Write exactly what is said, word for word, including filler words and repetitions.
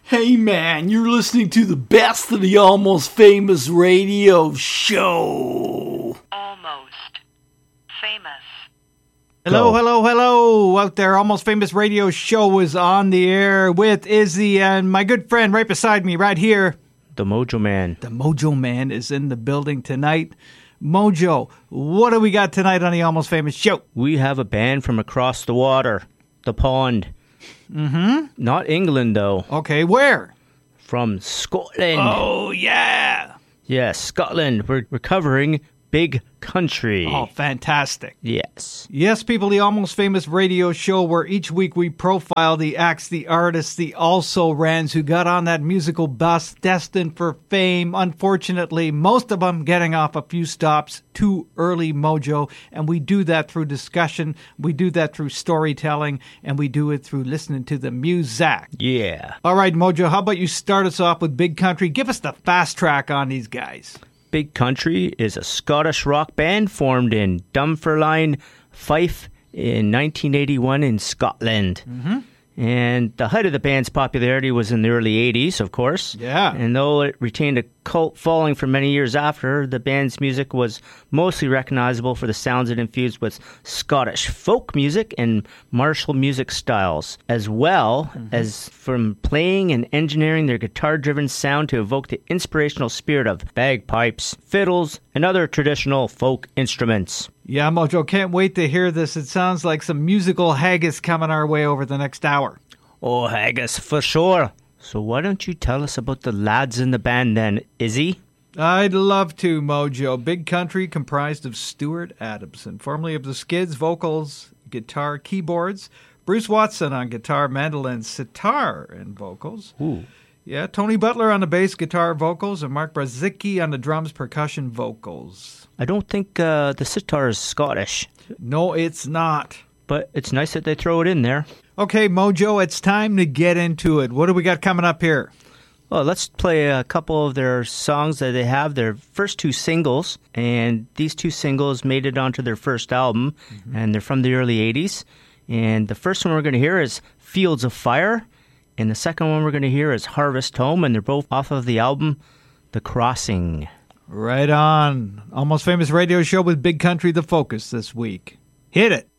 Hey man, you're listening to the best of the Almost Famous radio show. Almost Famous. Hello, Go. hello, hello out there. Almost Famous radio show is on the air with Izzy and my good friend right beside me right here. The Mojo Man. The Mojo Man is in the building tonight. Mojo, what do we got tonight on the Almost Famous show? We have a band from across the water, the pond. Mm-hmm. Not England, though. Okay, where? From Scotland. Oh, yeah. Yes, Scotland. We're, we're covering Big Country. Oh, fantastic. Yes. Yes, people, the Almost Famous radio show where each week we profile the acts, the artists, the also-rans who got on that musical bus destined for fame. Unfortunately, most of them getting off a few stops too early, Mojo. And we do that through discussion, we do that through storytelling, and we do it through listening to the music. Yeah. All right, Mojo, how about you start us off with Big Country? Give us the fast track on these guys. Big Country is a Scottish rock band formed in Dunfermline, Fife in nineteen eighty-one in Scotland. Mm-hmm. And the height of the band's popularity was in the early eighties, of course. Yeah. And though it retained a cult following for many years after, the band's music was mostly recognizable for the sounds it infused with Scottish folk music and martial music styles, as well mm-hmm. as from playing and engineering their guitar-driven sound to evoke the inspirational spirit of bagpipes, fiddles, and other traditional folk instruments. Yeah, Mojo, can't wait to hear this. It sounds like some musical haggis coming our way over the next hour. Oh, haggis, for sure. So why don't you tell us about the lads in the band then, Izzy? I'd love to, Mojo. Big Country comprised of Stuart Adamson, formerly of the Skids, vocals, guitar, keyboards. Bruce Watson on guitar, mandolin, sitar, and vocals. Ooh. Yeah, Tony Butler on the bass, guitar, vocals, and Mark Brzezicki on the drums, percussion, vocals. I don't think uh, the sitar is Scottish. No, it's not. But it's nice that they throw it in there. Okay, Mojo, it's time to get into it. What do we got coming up here? Well, let's play a couple of their songs that they have, their first two singles. And these two singles made it onto their first album, mm-hmm. and they're from the early eighties. And the first one we're going to hear is Fields of Fire. And the second one we're going to hear is Harvest Home, and they're both off of the album The Crossing. Right on. Almost Famous radio show with Big Country the Focus this week. Hit it.